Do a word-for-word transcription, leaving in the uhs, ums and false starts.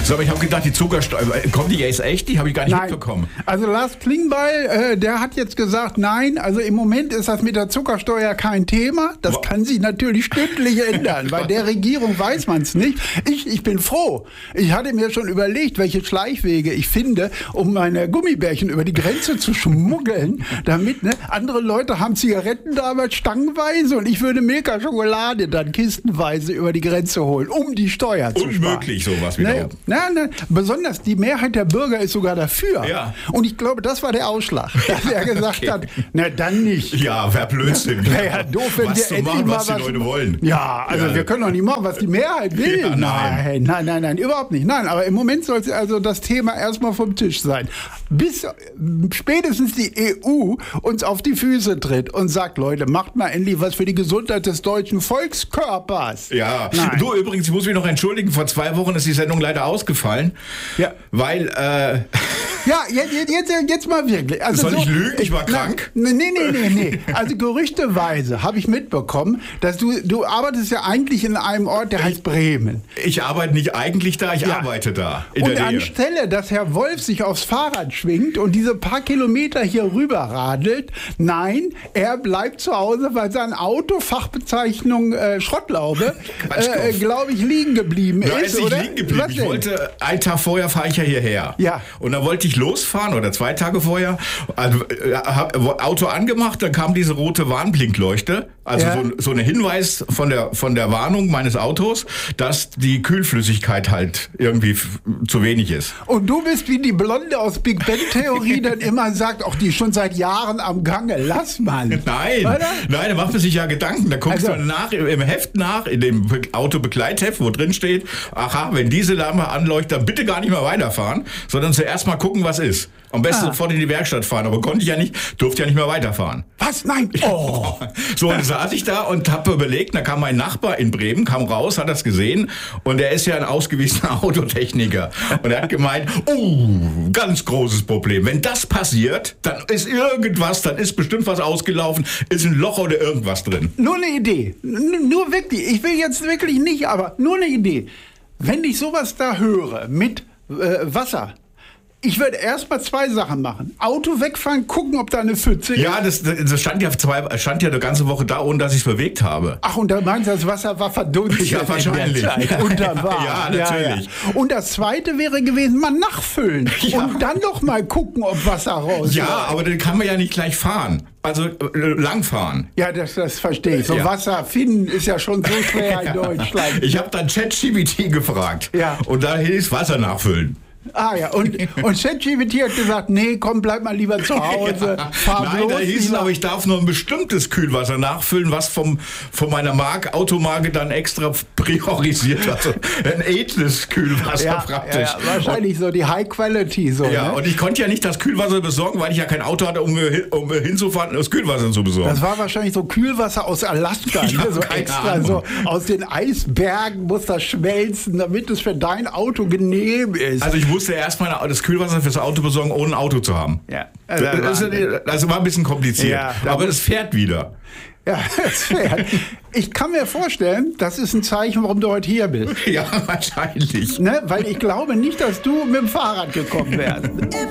So, aber ich habe gedacht, die Zuckersteuer, kommt die jetzt echt? Die habe ich gar nicht Nein. mitbekommen. Also Lars Klingbeil, äh, der hat jetzt gesagt, nein, also im Moment ist das mit der Zuckersteuer kein Thema. Das Wa- kann sich natürlich stündlich ändern. Bei der Regierung weiß man es nicht. Ich, ich bin froh. Ich hatte mir schon überlegt, welche Schleichwege ich finde, um meine Gummibärchen über die Grenze zu schmuggeln, damit, ne, andere Leute haben Zigaretten damals stangenweise und ich würde Milka-Schokolade dann kistenweise über die Grenze holen, um die Steuer zu sparen. Unmöglich sowas wieder. Ne, na, na, besonders die Mehrheit der Bürger ist sogar dafür. Ja. Und ich glaube, das war der Ausschlag, dass er gesagt Okay. hat, na dann nicht. Ja, wär Blödsinn. Wäre ja doof, wenn was wir zu endlich machen, mal was die Leute wollen. Ja, also Ja. wir können doch nicht machen, was die Mehrheit will. Ja, nein. nein, nein, nein, nein, überhaupt nicht. Nein, aber im Moment sollte also das Thema erstmal vom Tisch sein. Bis äh, spätestens die E U uns auf die Füße tritt und sagt, Leute, macht mal endlich was für die Gesundheit des deutschen Volkskörpers. Ja, Nein. du übrigens, ich muss mich noch entschuldigen, vor zwei Wochen ist die Sendung leider ausgefallen, Ja. weil, äh, Ja, jetzt, jetzt, jetzt mal wirklich. Also Soll ich lügen? Ich war na, krank. Nee, nee, nee, nee. Also gerüchteweise habe ich mitbekommen, dass du, du arbeitest ja eigentlich in einem Ort, der heißt Bremen. ich arbeite nicht eigentlich da, ich Ja. arbeite da, in Und der Nähe. anstelle, dass Herr Wolf sich aufs Fahrrad schwingt und diese paar Kilometer hier rüber radelt, nein, er bleibt zu Hause, weil sein Auto, Fachbezeichnung äh, Schrottlaube, Quatschkopf. äh, glaube ich, liegen geblieben Da ist. ist nicht oder? liegen geblieben. Was Ich denn? wollte, einen Tag vorher fahre ich ja hierher. Ja. Und dann wollte ich losfahren oder zwei Tage vorher, also, äh, hab Auto angemacht, dann kam diese rote Warnblinkleuchte, also Ja. so, so ein Hinweis von der, von der Warnung meines Autos, dass die Kühlflüssigkeit halt irgendwie f- zu wenig ist. Und du bist wie die Blonde aus Big Bang Theorie dann immer sagt, auch die ist schon seit Jahren am Gange. Lass mal. Nein, Oder? nein, da macht man sich ja Gedanken. Da guckst Also- du nach, im Heft nach, in dem Be- Autobegleitheft, wo drin steht, aha, wenn diese Lampe anleuchtet, dann bitte gar nicht mehr weiterfahren, sondern zuerst mal gucken, was ist. Am besten Ah. sofort in die Werkstatt fahren, aber konnte ich ja nicht, durfte ja nicht mehr weiterfahren. Was? Nein. Oh. So, und dann saß ich da und habe überlegt, da kam mein Nachbar in Bremen, kam raus, hat das gesehen und er ist ja ein ausgewiesener Autotechniker. Und er hat gemeint, oh, ganz großes Problem. Wenn das passiert, dann ist irgendwas, dann ist bestimmt was ausgelaufen, ist ein Loch oder irgendwas drin. Nur eine Idee. N nur wirklich. Ich will jetzt wirklich nicht, aber nur eine Idee. Wenn ich sowas da höre mit äh, Wasser, ich würde erst mal zwei Sachen machen. Auto wegfahren, gucken, ob da eine Pfütze ist. Ja, das, das stand ja zwei, stand ja eine ganze Woche da, ohne dass ich es bewegt habe. Ach, und da meinst du, das Wasser war verdunstet. Ja, wahrscheinlich. in der Zeit. Unter Wasser. Ja, natürlich. Und das zweite wäre gewesen, mal nachfüllen. Ja. Und dann noch mal gucken, ob Wasser raus. Ja, aber dann kann man ja nicht gleich fahren. Also äh, langfahren. Ja, das, das verstehe ich. So Ja. Wasser finden ist ja schon so schwer in Deutschland. Ich habe dann ChatGPT gefragt. Ja. Und da hieß Wasser nachfüllen. Ah ja, und, und ChatGPT hat gesagt, nee, komm, bleib mal lieber zu Hause. Ja. Fahr Nein, bloß da hieß es lieber- aber, ich darf nur ein bestimmtes Kühlwasser nachfüllen, was vom, von meiner Marke, Automarke dann extra priorisiert. Also ein edles Kühlwasser ja, praktisch. ja, ja, wahrscheinlich so die High Quality so. Ja, ne? und ich konnte ja nicht das Kühlwasser besorgen, weil ich ja kein Auto hatte, um, mir- um mir hinzufahren und das Kühlwasser zu besorgen. Das war wahrscheinlich so Kühlwasser aus Alaska, Ich hab ne? So keine extra, Ahnung. so aus den Eisbergen muss das schmelzen, damit es für dein Auto genehm ist. Also ich musste erst mal das Kühlwasser fürs Auto besorgen, ohne ein Auto zu haben. Ja. Das, das war ein bisschen kompliziert. Ja, da aber muss- es fährt wieder. Ja, das fährt. Ich kann mir vorstellen, das ist ein Zeichen, warum du heute hier bist. Ja, wahrscheinlich. Ne? Weil ich glaube nicht, dass du mit dem Fahrrad gekommen wärst. If